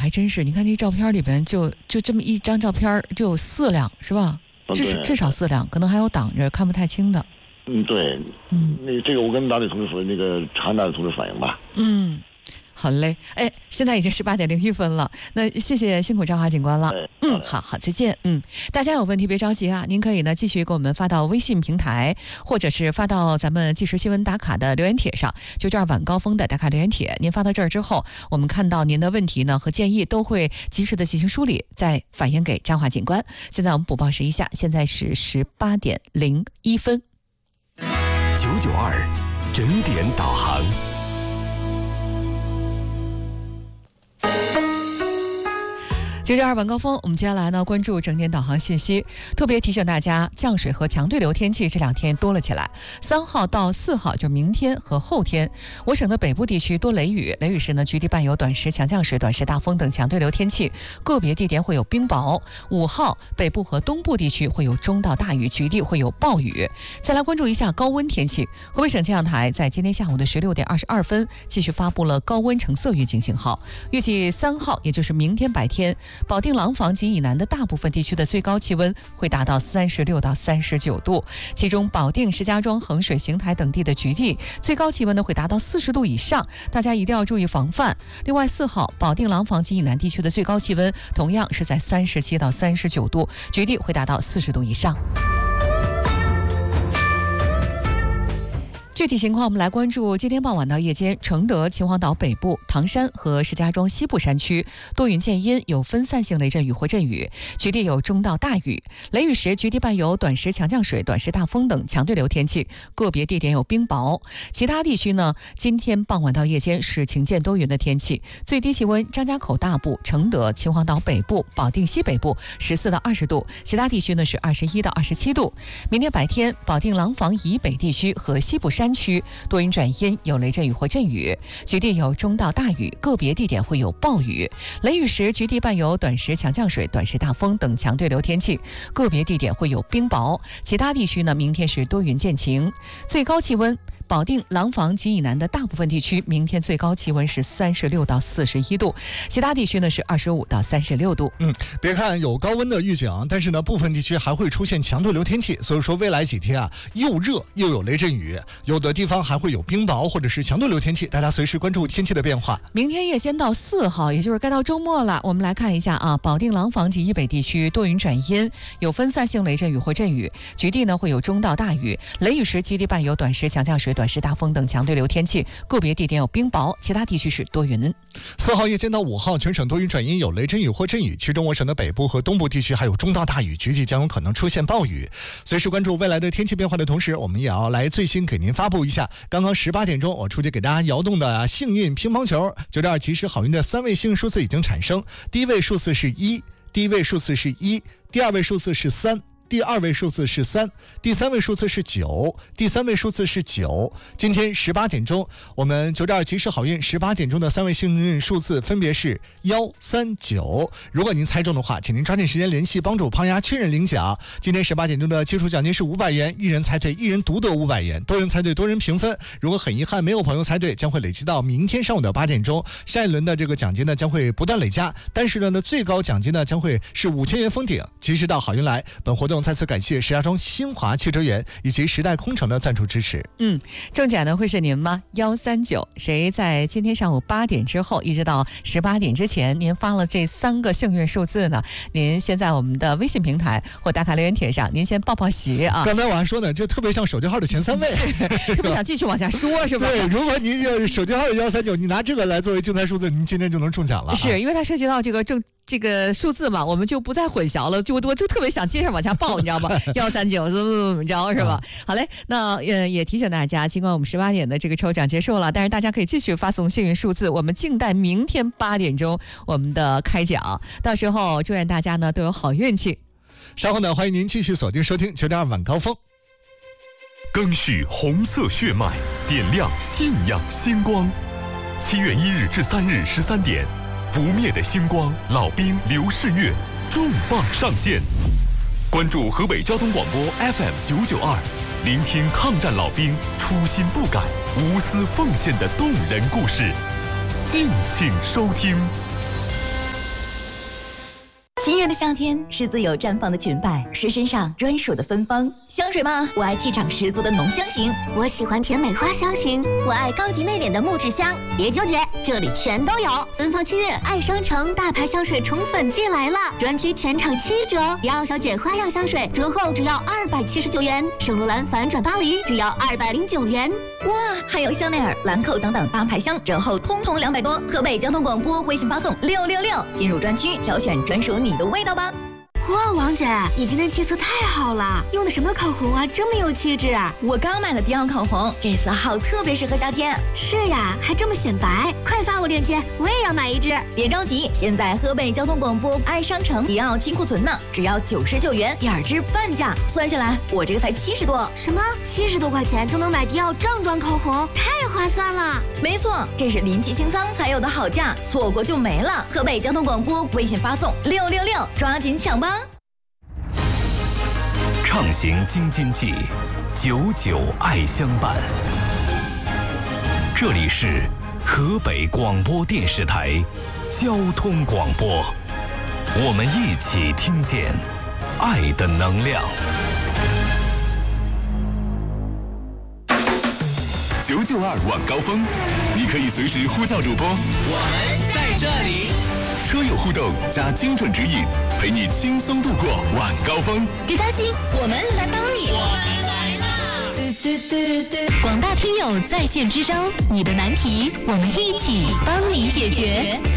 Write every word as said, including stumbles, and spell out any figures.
还真是，你看这照片里边就就这么一张照片就有四辆是吧？至少至少四辆，可能还有挡着看不太清的。 嗯，对，嗯，那这个我跟大队同志说，那个长安大队同志反映吧。 嗯。好嘞，哎，现在已经十八点零一分了，那谢谢辛苦张华警官了。嗯，好好，再见。嗯，大家有问题别着急啊，您可以呢继续给我们发到微信平台，或者是发到咱们即时新闻打卡的留言帖上，就这儿晚高峰的打卡留言帖。您发到这儿之后，我们看到您的问题呢和建议都会及时的进行梳理，再反映给张华警官。现在我们补报时一下，现在是十八点零一分。 九九二整点导航。 九九二晚高峰，我们接下来呢关注整点导航信息，特别提醒大家，降水和强对流天气这两天多了起来。三号到四号，就明天和后天，我省的北部地区多雷雨，雷雨时呢局地伴有短时强降水、短时大风等强对流天气，个别地点会有冰雹。五号，北部和东部地区会有中到大雨，局地会有暴雨。再来关注一下高温天气，河北省气象台在今天下午的十六点二十二分继续发布了高温橙色预警信号，预计三号，也就是明天白天，保定廊坊及以南的大部分地区的最高气温会达到三十六到三十九度，其中保定、石家庄、衡水、邢台等地的局地最高气温呢会达到四十度以上，大家一定要注意防范。另外四号，保定廊坊及以南地区的最高气温同样是在三十七到三十九度，局地会达到四十度以上。具体情况我们来关注今天傍晚到夜间，承德、秦皇岛北部、唐山和石家庄西部山区多云见阴，有分散性雷阵雨或阵雨，局地有中到大雨。雷雨时局地伴有短时强降水、短时大风等强对流天气，个别地点有冰雹。其他地区呢，今天傍晚到夜间是晴间多云的天气，最低气温张家口大部、承德、秦皇岛北部、保定西北部十四到二十度，其他地区呢是二十一到二十七度。明天白天，保定廊坊以北地区和西部山区多云转阴，有雷阵雨或阵雨，局地有中到大雨，个别地点会有暴雨。雷雨时局地伴有短时强降水、短时大风等强对流天气，个别地点会有冰雹。其他地区呢，明天是多云见晴。最高气温，保定、廊坊及以南的大部分地区明天最高气温是三十六到四十一度，其他地区呢是二十五到三十六度。 嗯，别看有高温的预警，但是呢部分地区还会出现强对流天气，所以说未来几天啊又热又有雷阵雨，有的地方还会有冰雹或者是强对流天气，大家随时关注天气的变化。 明天夜间到四号，也就是该到周末了，我们来看一下啊，保定、廊坊及以北地区多云转阴，有分散性雷阵雨或阵雨，局地呢会有中到大雨，雷雨时局地伴有短时强降水、短时大风等强对流天气，个别地点有冰雹，其他地区是多云。 四号夜间到五号，全省多云转阴，有雷阵雨或阵雨，其中我省的北部和东部地区还有中到大雨，局地将有可能出现暴雨。随时关注未来的天气变化的同时，我们也要来最新给您发布一下刚刚十八点钟我出去给大家摇动的幸运乒乓球，就这儿及时好运的三位幸运数字已经产生，第一位数字是一，第一位数字是一，第二位数字是三，第二位数字是三，第三位数字是九，第三位数字是九。今天十八点钟，我们九点二及时好运十八点钟的三位幸运数字分别是幺三九。如果您猜中的话，请您抓紧时间联系帮主胖丫确认领奖。今天十八点钟的基础奖金是五百元，一人猜对一人独得五百元，多人猜对多人平分。如果很遗憾没有朋友猜对，将会累积到明天上午的八点钟，下一轮的这个奖金呢将会不断累加，但是呢最高奖金呢将会是五千元封顶。及时到好运来，本活动再次感谢石家庄新华汽车园以及时代空城的赞助支持。 嗯，中奖的会是您吗？幺三九，谁在今天上午八点之后一直到十八点之前，您发了这三个幸运数字呢？您先在我们的微信平台或打卡留言帖上，您先报报喜啊。 刚才我还说呢，这特别像手机号的前三位， 特别想继续往下说，是吧？ 对，如果您这手机号是幺三九，你拿这个来作为竞猜数字，您今天就能中奖了、啊。 是因为它涉及到这个正。这个数字嘛，我们就不再混淆了，就我就特别想接着往下报，你知道吧？幺三九怎么怎么着是吧？好嘞，那呃也提醒大家，尽管我们十八点的这个抽奖结束了，但是大家可以继续发送幸运数字，我们静待明天八点钟我们的开奖，到时候祝愿大家呢都有好运气。 稍后呢，欢迎您继续锁定收听九点二晚高峰， 赓续红色血脉，点亮信仰星光。七月一日至三日十三点。不灭的星光老兵刘世月重磅上线，关注河北交通广播 F M 九九二，聆听抗战老兵初心不改、无私奉献的动人故事，敬请收听。 七月的夏天是自由绽放的裙摆，是身上专属的芬芳。香水吗？我爱气场十足的浓香型， 我喜欢甜美花香型，我爱高级内敛的木质香。别纠结，这里全都有。芬芳七月爱商城大牌香水宠粉季来了，专区全场七折，迪奥小姐花样香水折后只要二百七十九元，圣罗兰反转巴黎只要二百零九元。 哇，还有香奈儿、兰蔻等等大牌香折后通通两百多。河北交通广播微信发送六六六，进入专区挑选专属你的味道吧。 哇，王姐，你今天气色太好了，用的什么口红啊，这么有气质啊！ 我刚买了迪奥口红，这色号特别适合夏天。 是呀，还这么显白，快发我链接，我也要买一支。 别着急，现在河北交通广播爱商城迪奥清库存呢，只要九十九元，第二支半价，算下来我这个才七十多。 什么？七十多块钱就能买迪奥正装口红，太划算了！ 没错，这是临期清仓才有的好价，错过就没了。河北交通广播微信发送六六六，抓紧抢吧！ 畅行京津冀，久久爱相伴。这里是河北广播电视台交通广播，我们一起听见爱的能量。九九二晚高峰，你可以随时呼叫主播， 我们在这里。 车友互动加精准指引，陪你轻松度过晚高峰。 别担心，我们来帮你。 我们来了！ 广大听友在线支招，你的难题我们一起帮你解决。